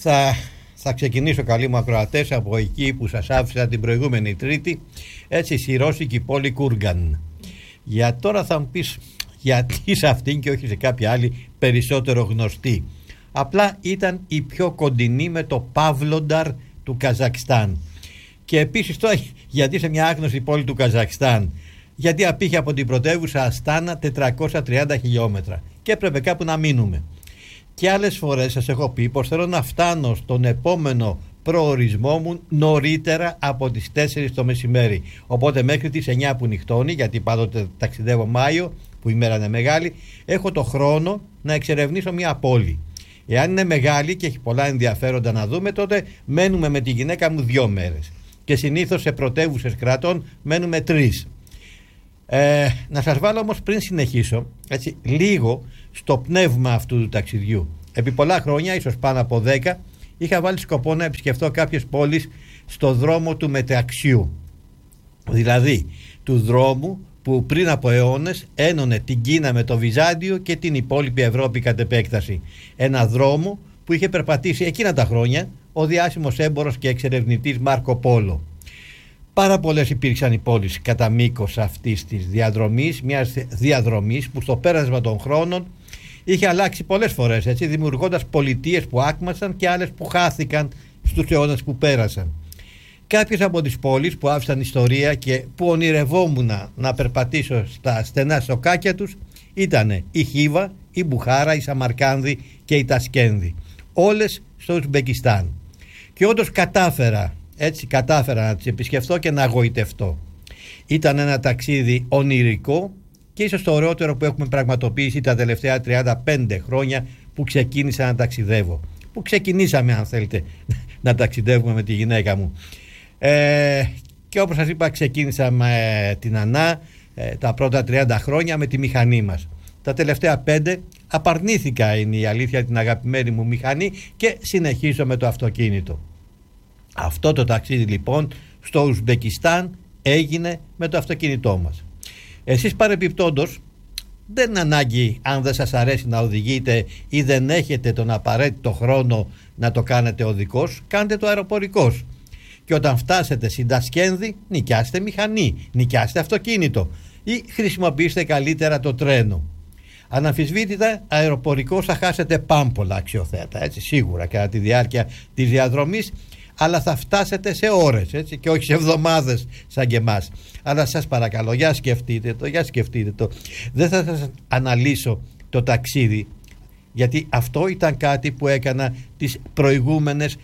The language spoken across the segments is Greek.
Θα ξεκινήσω, καλοί μου ακροατές, από εκεί που σας άφησα την προηγούμενη Τρίτη, έτσι, στη ρώσικη πόλη Κούργαν. Για τώρα θα μου πεις γιατί σε αυτήν και όχι σε κάποια άλλη περισσότερο γνωστή. Απλά ήταν η πιο κοντινή με το Παύλονταρ του Καζακστάν. Και επίσης τώρα γιατί σε μια άγνωστη πόλη του Καζακστάν, γιατί απήχε από την πρωτεύουσα Αστάνα 430 χιλιόμετρα και έπρεπε κάπου να μείνουμε. Και άλλες φορές σας έχω πει πως θέλω να φτάνω στον επόμενο προορισμό μου νωρίτερα από τις 4 το μεσημέρι. Οπότε μέχρι τις 9 που νυχτώνει, γιατί πάντοτε ταξιδεύω Μάιο, που η μέρα είναι μεγάλη, έχω το χρόνο να εξερευνήσω μια πόλη. Εάν είναι μεγάλη και έχει πολλά ενδιαφέροντα να δούμε, τότε μένουμε με τη γυναίκα μου 2 μέρες. Και συνήθως σε πρωτεύουσες κρατών μένουμε 3. Να σας βάλω όμως, πριν συνεχίσω, έτσι, λίγο στο πνεύμα αυτού του ταξιδιού. Επί πολλά χρόνια, ίσως πάνω από 10, είχα βάλει σκοπό να επισκεφτώ κάποιες πόλεις στο δρόμο του μεταξιού. Δηλαδή του δρόμου που πριν από αιώνες ένωνε την Κίνα με το Βυζάντιο και την υπόλοιπη Ευρώπη κατ' επέκταση. Ένα δρόμο που είχε περπατήσει εκείνα τα χρόνια ο διάσημος έμπορος και εξερευνητής Μάρκο Πόλο. Πάρα πολλές υπήρξαν οι πόλεις κατά μήκος αυτής της διαδρομής, μιας διαδρομής που στο πέρασμα των χρόνων είχε αλλάξει πολλές φορές, έτσι, δημιουργώντας πολιτείες που άκμασαν και άλλες που χάθηκαν στους αιώνες που πέρασαν. Κάποιες από τις πόλεις που άφησαν ιστορία και που ονειρευόμουν να περπατήσω στα στενά σοκάκια τους ήταν η Χίβα, η Μπουχάρα, η Σαμαρκάνδη και η Τασκένδη. Όλες στο Ουσμπεκιστάν. Και όντως κατάφερα να τις επισκεφθώ και να γοητευτώ. Ήταν ένα ταξίδι ονειρικό και ίσως το ωραιότερο που έχουμε πραγματοποιήσει τα τελευταία 35 χρόνια που ξεκίνησα να ταξιδεύω. Που ξεκινήσαμε, αν θέλετε, να ταξιδεύουμε με τη γυναίκα μου. Και όπως σας είπα, ξεκίνησα με την Ανά τα πρώτα 30 χρόνια με τη μηχανή μας. Τα τελευταία 5 απαρνήθηκα, είναι η αλήθεια, την αγαπημένη μου μηχανή και συνεχίζω με το αυτοκίνητο. Αυτό το ταξίδι λοιπόν στο Ουσμπεκιστάν έγινε με το αυτοκίνητό μας. Εσείς παρεπιπτόντως, δεν είναι ανάγκη, αν δεν σας αρέσει να οδηγείτε ή δεν έχετε τον απαραίτητο χρόνο να το κάνετε οδικός, κάντε το αεροπορικός. Και όταν φτάσετε στην Τασκένδη, νοικιάστε μηχανή, νοικιάστε αυτοκίνητο ή χρησιμοποιήστε καλύτερα το τρένο. Αναμφισβήτητα, αεροπορικός θα χάσετε πάμπολα αξιοθέατα, έτσι, σίγουρα κατά τη διάρκεια της διαδρομής, αλλά θα φτάσετε σε ώρες, έτσι, και όχι σε εβδομάδες σαν και εμάς. Αλλά σας παρακαλώ, για σκεφτείτε το. Δεν θα σας αναλύσω το ταξίδι, γιατί αυτό ήταν κάτι που έκανα τις προηγούμενες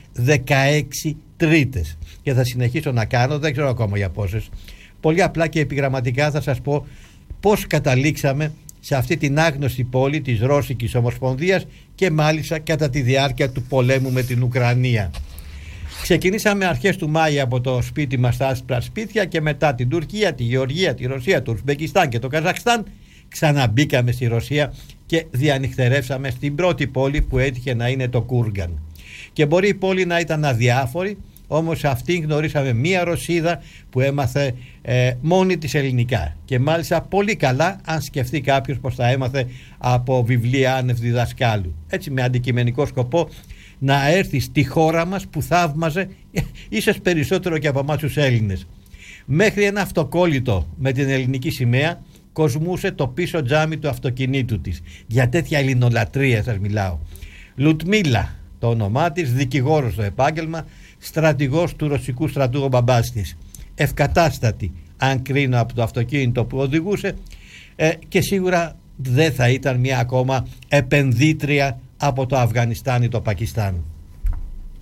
16 Τρίτες και θα συνεχίσω να κάνω, δεν ξέρω ακόμα για πόσες. Πολύ απλά και επιγραμματικά θα σας πω πώς καταλήξαμε σε αυτή την άγνωστη πόλη της Ρώσικης Ομοσπονδίας και μάλιστα κατά τη διάρκεια του πολέμου με την Ουκρανία. Ξεκινήσαμε αρχές του Μάη από το σπίτι μας στα άσπρα σπίτια και μετά την Τουρκία, τη Γεωργία, τη Ρωσία, το Ουσμπεκιστάν και το Καζακστάν ξαναμπήκαμε στη Ρωσία και διανυχτερεύσαμε στην πρώτη πόλη που έτυχε να είναι το Κούργαν. Και μπορεί η πόλη να ήταν αδιάφορη, όμως αυτήν γνωρίσαμε μία Ρωσίδα που έμαθε μόνη της ελληνικά και μάλιστα πολύ καλά, αν σκεφτεί κάποιος πως θα έμαθε από βιβλία άνευ διδασκάλου, έτσι, με αντικειμενικό σκοπό να έρθει στη χώρα μας που θαύμαζε ίσως περισσότερο και από εμάς τους Έλληνες. Μέχρι ένα αυτοκόλλητο με την ελληνική σημαία κοσμούσε το πίσω τζάμι του αυτοκινήτου της. Για τέτοια ελληνολατρεία σας μιλάω. Λουτμίλα το όνομά της, δικηγόρος στο επάγγελμα, στρατηγός του ρωσικού στρατού ο μπαμπάς της. Ευκατάστατη, αν κρίνω από το αυτοκίνητο που οδηγούσε, και σίγουρα δεν θα ήταν μια ακόμα επενδύτρια από το Αφγανιστάν ή το Πακιστάν.